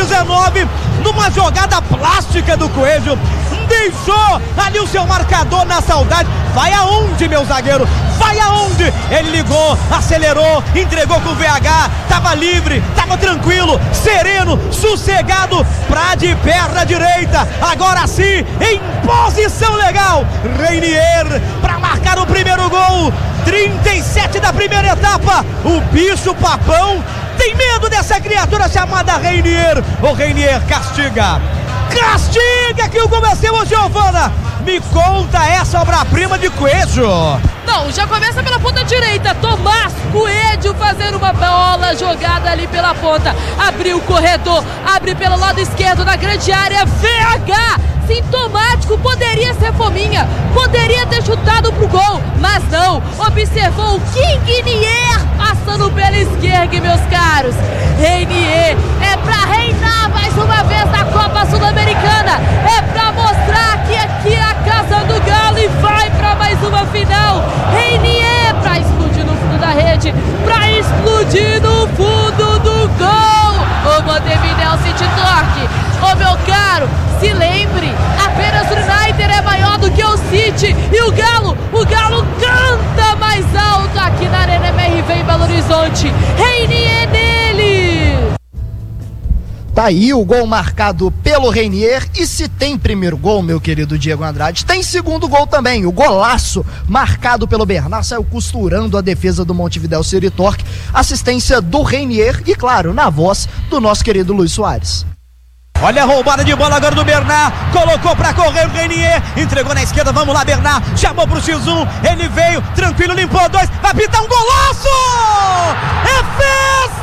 19, numa jogada plástica do Coelho, deixou ali o seu marcador na saudade. Vai aonde, meu zagueiro? Vai aonde? Ele ligou, acelerou, entregou com o VH, tava livre, tava tranquilo, sereno, sossegado, pra de perna direita, agora sim, em posição legal, Reinier pra marcar o primeiro gol, 37 da primeira etapa, o bicho papão tem medo dessa criatura chamada Reinier. O Reinier castiga que o gol é seu, Giovana. Me conta essa obra-prima de Coelho. Não, já começa pela ponta direita, Tomás Coelho fazendo uma bola jogada ali pela ponta, abriu o corredor, abre pelo lado esquerdo na grande área, VH, sintomático, poderia ser fominha, poderia ter chutado pro gol, mas não, observou o Quignier passando pela esquerda, meus caros. Reinier é pra reinar mais uma vez na Copa Sul-Americana, é pra mostrar que aqui é a casa do Galo e vai pra mais uma final. Reinier pra explodir no fundo da rede, pra explodir no fundo do gol. O Montevideo City Torque, ô meu caro, se lembre, apenas o United é maior do que o City e o Galo canta mais alto aqui na Arena MRV em Belo Horizonte. Reinier nele! Tá aí o gol marcado pelo Reinier, e se tem primeiro gol, meu querido Diego Andrade, tem segundo gol também, o golaço marcado pelo Bernard, saiu costurando a defesa do Montevideo City Torque, assistência do Reinier e, claro, na voz do nosso querido Luis Soares. Olha a roubada de bola agora do Bernard, colocou pra correr o Reinier, entregou na esquerda, vamos lá Bernard, chamou pro X1, ele veio, tranquilo, limpou dois, vai pintar um golaço! É festa!